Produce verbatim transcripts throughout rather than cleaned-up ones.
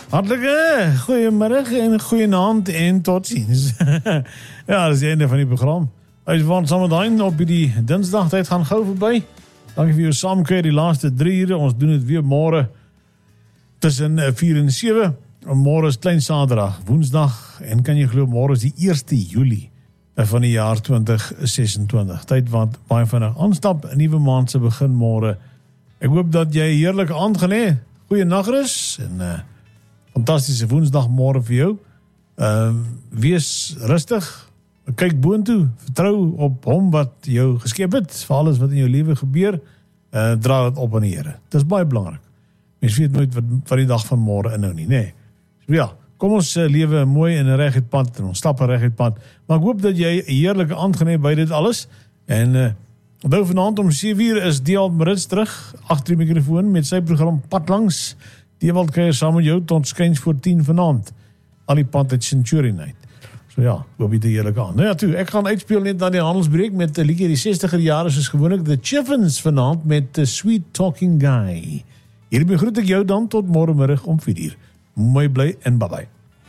Hartlike goeiemiddag en goeienaand en tot ziens. Ja, dat is die einde van die programma. Uit van Samadijn op die dinsdag, tijd gaan gauw voorbij. Dank vir jou saamkeer die laatste drie ure. Ons doen het weer morgen tussen vier en sewe. Morgen is klein zaterdag, woensdag. En kan je geloof, morgen is die eerste Julie van die jaar twintig sesentwintig. Tyd wat baie vinnig aanstap, 'n nuwe maand se begin morgen. Ek hoop dat jy 'n heerlike aand gaan hê. Goeie nagrus en uh, fantastische woensdagmorgen vir jou. Uh, wees rustig, kyk boontoe, vertrou op hom wat jou geskep het, vir alles wat in jou lewe gebeur, uh, dra dit op aan die Here. Dit is baie belangrik. Mens weet nooit wat, wat die dag van môre inhou nie, nee. So ja, kom ons uh, lewe mooi in 'n reguit pad en ons stap 'n reguit pad. Maar ek hoop dat jy 'n heerlike aand gaan hê by dit alles. En uh, onthou vanaand om sewe uur is Dewald Marits terug agter die mikrofoon met sy program Pad Langs. Dewald kuier saam met jou tot skuins voor tien vanaand. Al die pad uit Centurion uit. So ja, hoop jy 'n heerlike aand. Nou ja, toe, ek gaan uitspeel net na die handelsbreek met 'n liedjie die sestiger jare soos gewoonlik The Chiffins vanaand met The Sweet Talking Guy. Hierby groet ek jou dan tot môre middag om vier uur. Mooi bly en bye bye.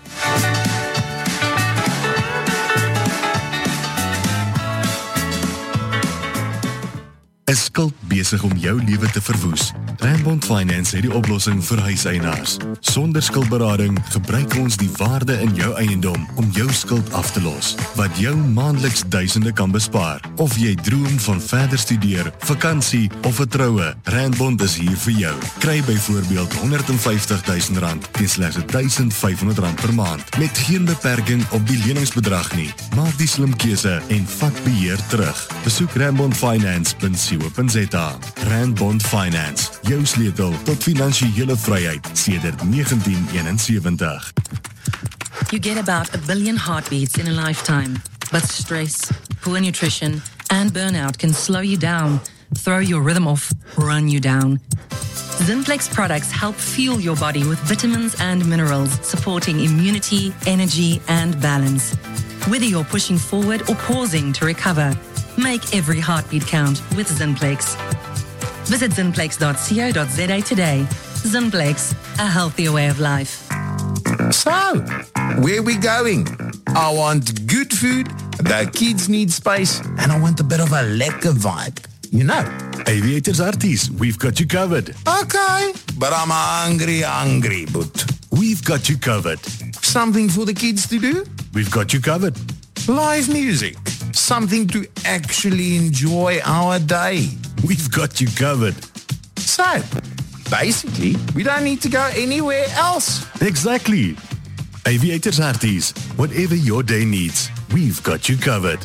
'n skuld besig om jou lewe te verwoes. Randbond Finance het die oplossing vir huiseienaars. Sonder skuldberading gebruik ons die waarde in jou eiendom om jou skuld af te los, wat jou maandeliks duisende kan bespaar. Of jy droom van verder studeer, vakansie of 'n troue, Randbond is hier vir jou. Kry byvoorbeeld honderdvyftig duisend rand teen slegs duisend vyfhonderd rand per maand, met geen beperking op die leningsbedrag nie. Maak die slim keuse en vat beheer terug. Besoek randbond finance punt co punt za. Randbond Finance, jou sleutel tot finansiële vryheid sedert negentien eenensewentig. You get about a billion heartbeats in a lifetime, but stress, poor nutrition, and burnout can slow you down, throw your rhythm off, run you down. Zinplex products help fuel your body with vitamins and minerals, supporting immunity, energy, and balance. Whether you're pushing forward or pausing to recover, make every heartbeat count with Zinplex. Visit zinplex dot co dot za today. Zinplex, a healthier way of life. So, where we going? I want good food, the kids need space, and I want a bit of a lekker vibe. You know. Aviators Arties, we've got you covered. Okay, but I'm hungry, hungry, but We've got you covered. something for the kids to do? We've got you covered. Live music. Something to actually enjoy our day. We've got you covered. So, basically, we don't need to go anywhere else. Exactly. Aviators Arties, whatever your day needs, we've got you covered.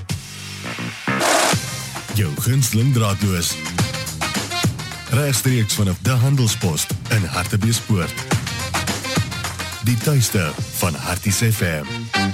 Jou gunsteling draadloos. Regstreeks vanaf de Handelspost in Hartbeespoort. Die tuiste van Harties F M.